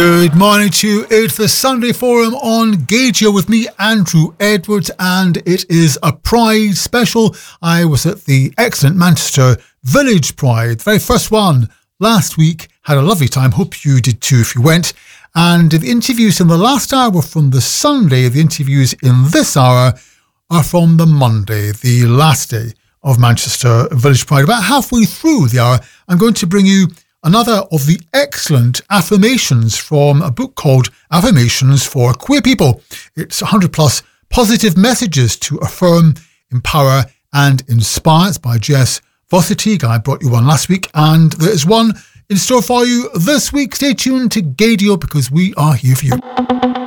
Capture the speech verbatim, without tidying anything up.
Good morning to you. It's the Sunday Forum on Gageo with me, Andrew Edwards, and it is a Pride special. I was at the excellent Manchester Village Pride, the very first one last week. Had a lovely time. Hope you did too if you went. And the interviews in the last hour were from the Sunday. The interviews in this hour are from the Monday, the last day of Manchester Village Pride. About halfway through the hour, I'm going to bring you another of the excellent affirmations from a book called Affirmations for Queer People. It's one hundred plus positive messages to affirm, empower and inspire. It's by Jess Vossetig. I brought you one last week and there is one in store for you this week. Stay tuned to Gageo because we are here for you.